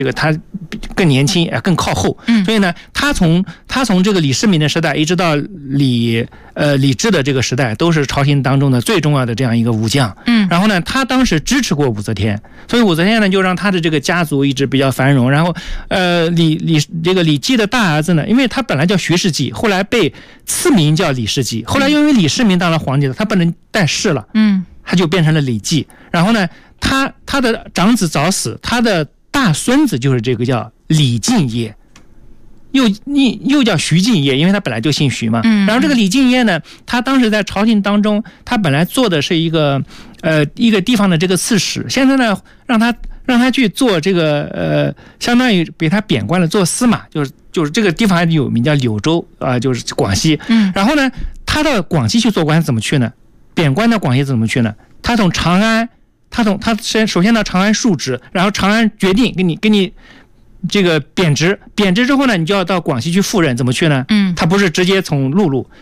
这个他更年轻更靠后，所以呢，他从这个李世民的时代一直到李治的这个时代，都是朝廷当中的最重要的这样一个武将。然后呢，他当时支持过武则天，所以武则天呢就让他的这个家族一直比较繁荣。然后李继的大儿子呢，因为他本来叫徐世绩，后来被赐名叫李世绩，后来因为李世民当了皇帝了，他不能代世了，他就变成了李继。然后呢，他的长子早死，他的大孙子就是这个叫李敬业，又叫徐敬业，因为他本来就姓徐嘛。然后这个李敬业呢，他当时在朝廷当中，他本来做的是一个地方的这个刺史，现在呢让他去做这个相当于被他贬官了，做司马，就是这个地方还有名叫柳州就是广西。然后呢，他到广西去做官怎么去呢？贬官到广西怎么去呢？他从长安。他首先到长安述职，然后长安决定给你这个贬职之后呢，你就要到广西去赴任，怎么去呢？他不是直接从陆路，